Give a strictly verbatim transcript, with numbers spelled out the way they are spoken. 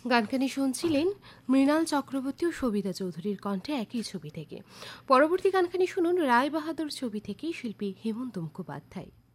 গানখানি শুনছিলেন মৃণাল চক্রবর্তী ও সবিতা চৌধুরীর কণ্ঠে একই ছবি থেকে। পরবর্তী গানখানি শুনুন রায় বাহাদুর ছবি থেকে শিল্পী হেমন্ত মুখোপাধ্যায়।